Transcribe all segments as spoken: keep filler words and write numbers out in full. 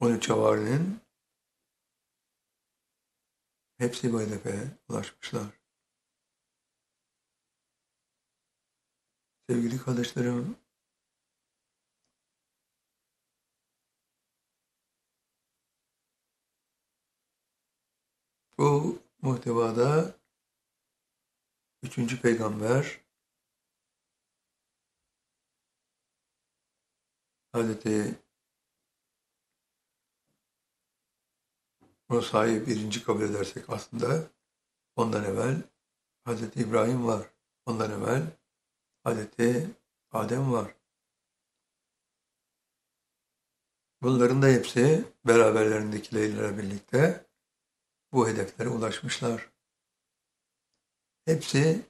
on üç havarinin hepsi bu hedefe ulaşmışlar. Sevgili kardeşlerim, bu muhtevada üçüncü peygamber Hazreti Musa'yı birinci kabul edersek aslında ondan evvel Hazreti İbrahim var. Ondan evvel Hazreti Adem var. Bunların da hepsi beraberlerindekilerle birlikte bu hedeflere ulaşmışlar. Hepsi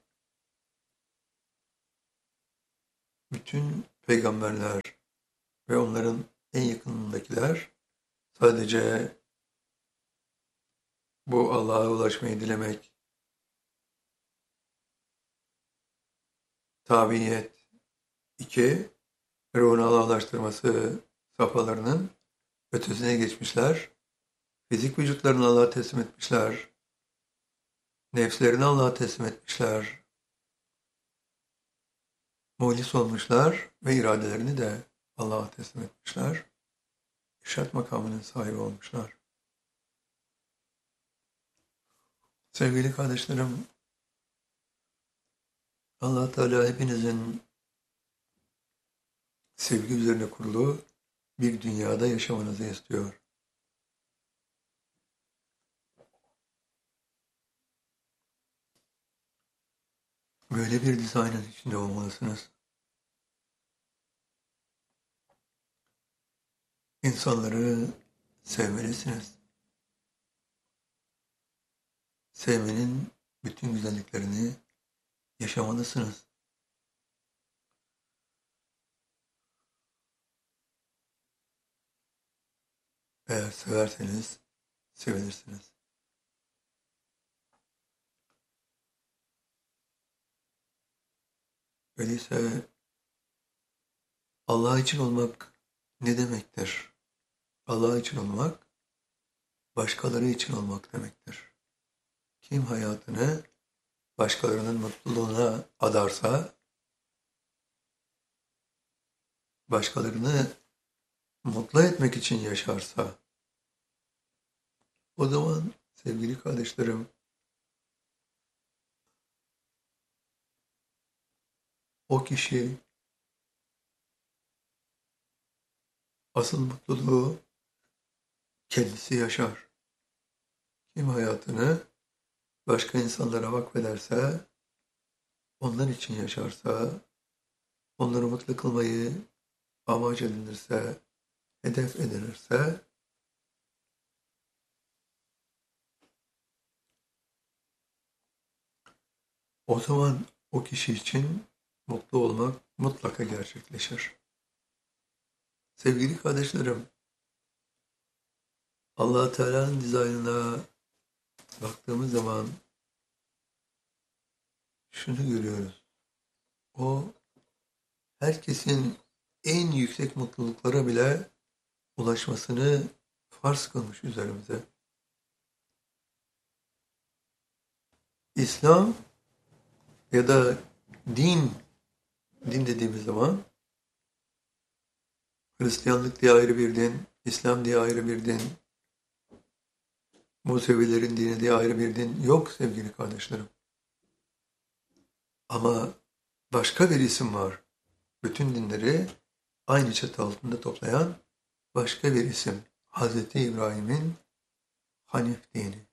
bütün peygamberler ve onların en yakınındakiler sadece bu Allah'a ulaşmayı dilemek, tabiyet iki, ruhunu Allah'a ulaştırması safhalarının ötesine geçmişler. Fizik vücutlarını Allah'a teslim etmişler. Nefslerini Allah'a teslim etmişler. Muhlis olmuşlar ve iradelerini de Allah'a teslim etmişler. İrşad makamının sahibi olmuşlar. Sevgili kardeşlerim, Allah Teala hepinizin sevgi üzerine kurulu bir dünyada yaşamanızı istiyor. Böyle bir dizaynın içinde olmalısınız. İnsanları sevmelisiniz. Sevmenin bütün güzelliklerini yaşamalısınız. Eğer severseniz sevilirsiniz. Öyleyse Allah için olmak ne demektir? Allah için olmak, başkaları için olmak demektir. Kim hayatını başkalarının mutluluğuna adarsa, başkalarını mutlu etmek için yaşarsa, o zaman sevgili kardeşlerim, o kişi asıl mutluluğu kendisi yaşar. Kim hayatını başka insanlara vakfederse, onlar için yaşarsa, onları mutlu kılmayı amaç edinirse, hedef edinirse, o zaman o kişi için mutlu olmak mutlaka gerçekleşir. Sevgili kardeşlerim, Allah Teala'nın dizaynına baktığımız zaman şunu görüyoruz. O herkesin en yüksek mutluluklara bile ulaşmasını farz kılmış üzerimize. İslam ya da din, din dediğimiz zaman Hristiyanlık diye ayrı bir din, İslam diye ayrı bir din, Musevilerin dini diye ayrı bir din yok sevgili kardeşlerim. Ama başka bir isim var. Bütün dinleri aynı çatı altında toplayan başka bir isim. Hazreti İbrahim'in Hanif dini.